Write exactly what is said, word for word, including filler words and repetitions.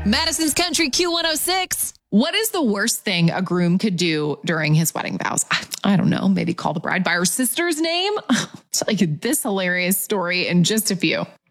Madison's Country Q one oh six. What is the worst thing a groom could do during his wedding vows? I, I don't know. Maybe call the bride by her sister's name. I'll tell you this hilarious story in just a few.